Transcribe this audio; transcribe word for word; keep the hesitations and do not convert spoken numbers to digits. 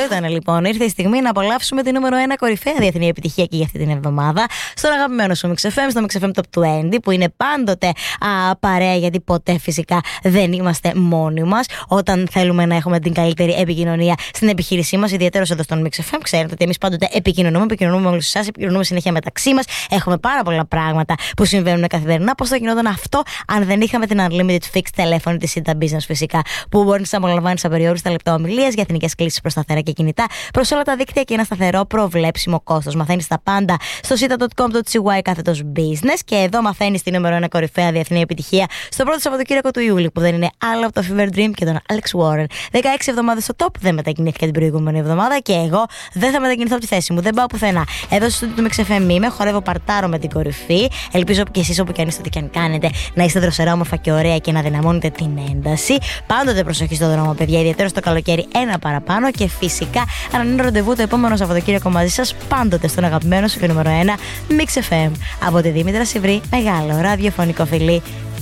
Αυτό ήταν λοιπόν. Ήρθε η στιγμή να απολαύσουμε την νούμερο ένα κορυφαία διεθνή επιτυχία και για αυτή την εβδομάδα. Στον αγαπημένο σου Mix εφ εμ, στο Mix εφ εμ Top είκοσι, που είναι πάντοτε α, παρέα, γιατί ποτέ φυσικά δεν είμαστε μόνοι μας. Όταν θέλουμε να έχουμε την καλύτερη επικοινωνία στην επιχείρησή μας, ιδιαίτερα εδώ στον Mix εφ εμ, ξέρετε ότι εμείς πάντοτε επικοινωνούμε, επικοινωνούμε με όλους εσάς, επικοινωνούμε συνέχεια μεταξύ μας. Έχουμε πάρα πολλά πράγματα που συμβαίνουν καθημερινά. Πώς θα γινόταν αυτό αν δεν είχαμε την Unlimited Fixed τηλέφωνη της Sita Business, φυσικά, που μπορεί να απολαμβάνεις απεριόριστα λεπτά ομιλίας για εθνικές κλήσεις προς σταθερά και κινητά, προς όλα τα δίκτυα και ένα σταθερό προβλέψιμο κόστος. Μαθαίνεις τα πάντα στο sita dot com dot c y κάθετος business, και εδώ μαθαίνεις την νούμερο ένα κορυφαία διεθνή επιτυχία στο πρώτο Σαββατοκύριακο του Ιούλη, που δεν είναι άλλο από το Fever Dream και τον Alex Warren. δεκαέξι εβδομάδες στο top, δεν μετακινήθηκα την προηγούμενη εβδομάδα και εγώ δεν θα μετακινηθώ από τη θέση μου. Δεν πάω πουθενά. Εδώ στο στούντιο του Mix εφ εμ είμαι, χορεύω παρτάρω με την κορυφή. Ελπίζω και εσείς, όπου και αν είστε, ό,τι και αν κάνετε, να είστε δροσερά, όμορφα και ωραία και να δυναμώνετε την ένταση. Πάντοτε προσοχή στο δρόμο, παιδιά, ιδιαίτερα στο καλοκαίρι, ένα παραπάνω. Και φυσικά ανανεώνω ραντεβού το επόμενο Σαββατοκύριακο μαζί σας, πάντοτε στον αγαπημένο σου και νούμερο ένα Mix εφ εμ. Από τη Δήμητρα Σιβρή, μεγάλο ραδιοφωνικό φιλί.